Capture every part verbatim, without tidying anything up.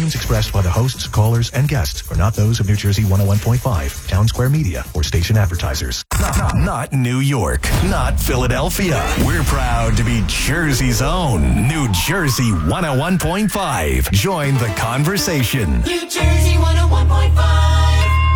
opinions expressed by the hosts, callers, and guests are not those of New Jersey one oh one point five, Town Square Media, or station advertisers. Not, not, not New York, not Philadelphia. We're proud to be Jersey's own New Jersey one oh one point five. Join the conversation. New Jersey one oh one point five.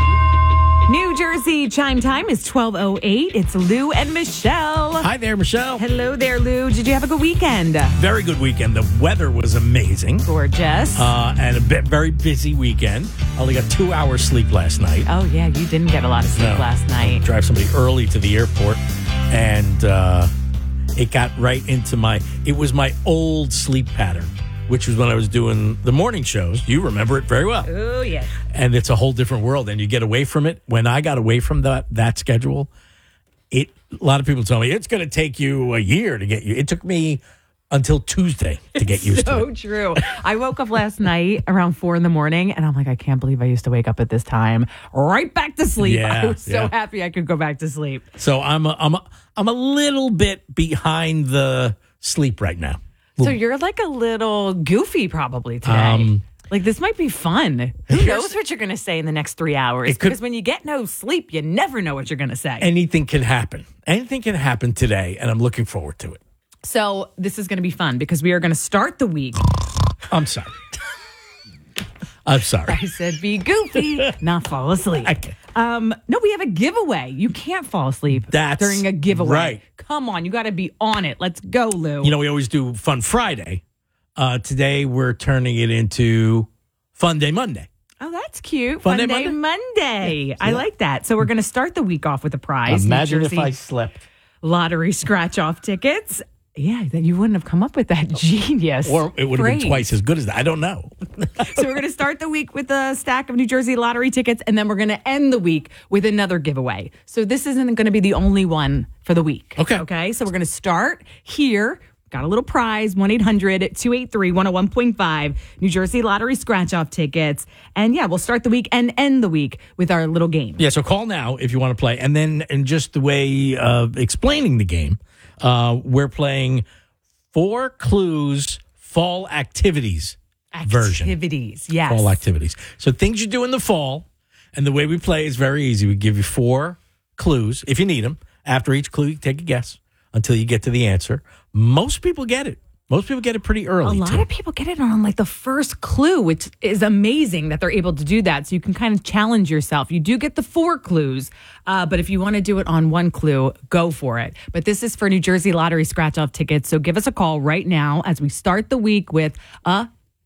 New Jersey chime time is twelve oh eight. It's Lou and Michelle. Hi there, Michelle. Hello there, Lou. Did you have a good weekend? Very good weekend. The weather was amazing. Gorgeous. Uh, and a bit, very busy weekend. I only got two hours sleep last night. Oh, yeah. You didn't get a lot of sleep No. last night. Drive somebody early to the airport. And uh, it got right into my, it was my old sleep pattern, which was when I was doing the morning shows. You remember it very well. Oh, yeah. And it's a whole different world, and you get away from it. When I got away from that that schedule, it a lot of people tell me it's going to take you a year to get you. It took me until Tuesday to get used so to it. So true. I woke up last night around four in the morning, and I'm like, I can't believe I used to wake up at this time. Right back to sleep. Yeah, I was so yeah. happy I could go back to sleep. So I'm a, I'm a, I'm a little bit behind the sleep right now. So you're like a little goofy probably today. Um, like this might be fun. Who here's- knows what you're going to say in the next three hours? It could- because when you get no sleep, you never know what you're going to say. Anything can happen. Anything can happen today, and I'm looking forward to it. So this is going to be fun because we are going to start the week. I'm sorry. I'm sorry. I said be goofy, not fall asleep. Okay. Um, no, we have a giveaway. You can't fall asleep That's during a giveaway. right. Come on, you got to be on it. Let's go, Lou. You know, we always do Fun Friday. Uh, today, we're turning it into Fun Day Monday. Oh, that's cute. Fun Fun Day Day Monday? Monday. I like that. So we're going to start the week off with a prize. Imagine New if Jersey I slept. lottery scratch-off tickets. Yeah, that you wouldn't have come up with that genius Or it would have phrase. been twice as good as that. I don't know. So we're going to start the week with a stack of New Jersey lottery tickets, and then we're going to end the week with another giveaway. So this isn't going to be the only one for the week. Okay. Okay, so we're going to start here. Got a little prize, one eight hundred two eight three one oh one point five, New Jersey lottery scratch-off tickets. And yeah, we'll start the week and end the week with our little game. Yeah, so call now if you want to play. And then in just the way of explaining the game, uh, we're playing Four Clues Fall Activities version. Activities, yes. Fall activities. So things you do in the fall, and the way we play is very easy. We give you four clues, if you need them. After each clue, you take a guess until you get to the answer. Most people get it. Most people get it pretty early, A lot too. of people get it on like the first clue, which is amazing that they're able to do that. So you can kind of challenge yourself. You do get the four clues, uh, but if you want to do it on one clue, go for it. But this is for New Jersey Lottery scratch-off tickets. So give us a call right now as we start the week with a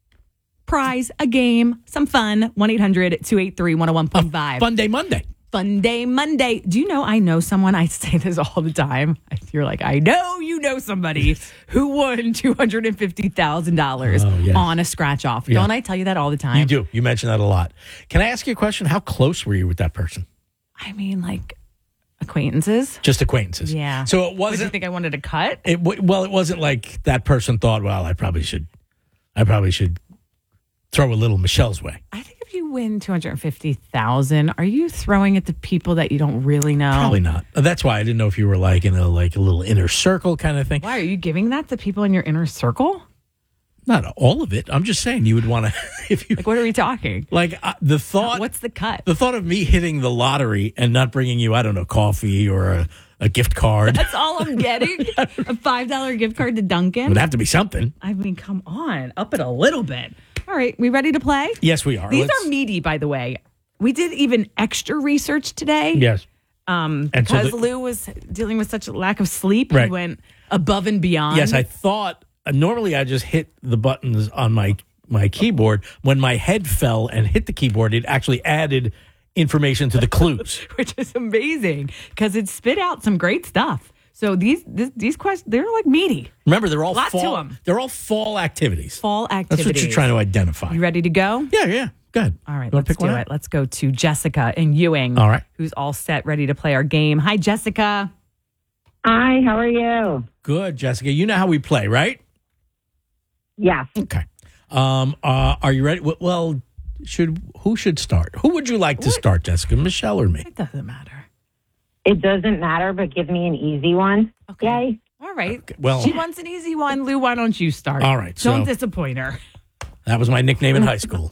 prize, a game, some fun. one eight hundred two eight three one oh one point five. Fun Day Monday. Fun Day Monday. Do you know I know someone? I say this all the time. You're like, I know you know somebody who won two hundred fifty thousand dollars Oh, yes. on a scratch off. Yeah. Don't I tell you that all the time? You do. You mention that a lot. Can I ask you a question? How close were you with that person? I mean, like acquaintances. Just acquaintances. Yeah. So it What, do you wasn't. think I wanted to cut? It, w- well, it wasn't like that person thought, well, I probably should, I probably should throw a little Michelle's way. I think if you win two hundred fifty thousand dollars, are you throwing it to people that you don't really know? Probably not. That's why I didn't know if you were like in a like a little inner circle kind of thing. Why are you giving that to people in your inner circle? Not all of it. I'm just saying you would want to if you Like, what are we talking? like uh, the thought. What's the cut? the thought of me hitting the lottery and not bringing you, I don't know, coffee or a, a gift card? That's all I'm getting? A five dollar gift card to Dunkin'? Would have to be something. I mean, come on. Up it a little bit. All right. We ready to play? Yes, we are. These Let's- are meaty, by the way. We did even extra research today. Yes. Um, And so because the- Lou was dealing with such a lack of sleep. Right. He went above and beyond. Yes, I thought uh, normally I just hit the buttons on my my keyboard. When my head fell and hit the keyboard, it actually added information to the clues. Which is amazing because it spit out some great stuff. So these this, these questions, they're like meaty. Remember, they're all Lot to fall. 'em. They're all fall activities. Fall That's activities. what you're trying to identify. You ready to go? Yeah, yeah. Go ahead. All right, You wanna let's pick do one it. out? Let's go to Jessica in Ewing. All right. Who's all set, ready to play our game. Hi, Jessica. Hi, how are you? Good, Jessica. You know how we play, right? Yes. Okay. Um. Uh. Are you ready? W- Well, should who should start? Who would you like to start, Jessica? Michelle or me? It doesn't matter. It doesn't matter, but give me an easy one. Okay. Yay. All right. Okay, well- she wants an easy one. Lou, why don't you start? All right, Don't so- disappoint her. That was my nickname in high school.